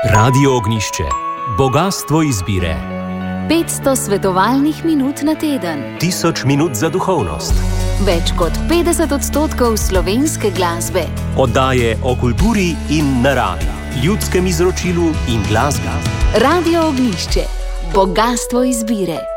Radio Ognjišče. Bogastvo izbire. 500 svetovalnih minut na teden. 1000 minut za duhovnost. Več kot 50% slovenske glasbe. Oddaje o kulturi in naravi, ljudskem izročilu in glasbi. Radio Ognjišče. Bogastvo izbire.